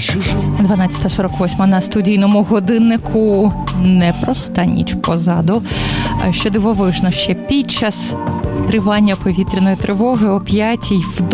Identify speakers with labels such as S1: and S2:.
S1: 12:48 на студійному годиннику. Непроста ніч позаду. Що дивовижно, ще під час тривання повітряної тривоги о 5:00